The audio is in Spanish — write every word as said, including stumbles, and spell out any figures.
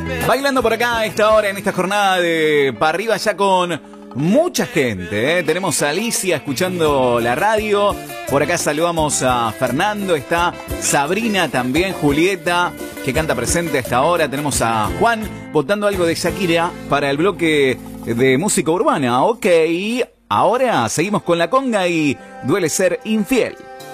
Bailando por acá a esta hora, en esta jornada de para arriba ya con mucha gente, ¿eh? Tenemos a Alicia escuchando la radio. Por acá saludamos a Fernando, está Sabrina también, Julieta, que canta presente a esta hora. Tenemos a Juan votando algo de Shakira para el bloque de música urbana. Ok, ahora seguimos con la conga y Duele Ser Infiel.